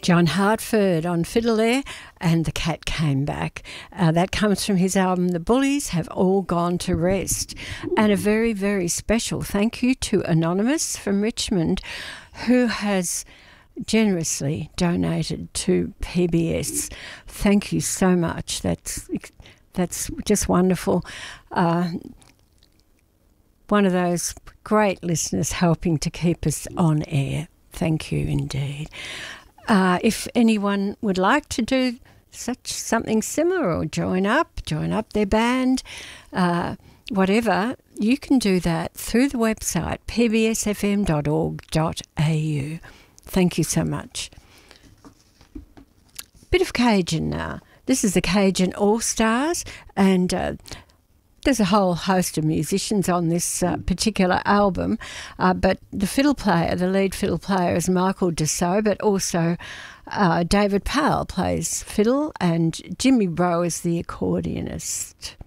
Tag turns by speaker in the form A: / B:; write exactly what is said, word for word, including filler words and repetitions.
A: John Hartford on fiddle there, and The Cat Came Back. Uh, that comes from his album The Bullies Have All Gone to Rest. And a very, very special thank you to Anonymous from Richmond, who has generously donated to P B S. Thank you so much. That's that's just wonderful. Uh, one of those great listeners helping to keep us on air. Thank you indeed. Uh, if anyone would like to do such something similar or join up, join up their band, uh, whatever, you can do that through the website p b s f m dot org dot a u. Thank you so much. Bit of Cajun now. This is the Cajun All-Stars, and uh, there's a whole host of musicians on this uh, particular album, uh, but the fiddle player, the lead fiddle player is Michael Dussault, but also uh, David Powell plays fiddle and Jimmy Rowe is the accordionist.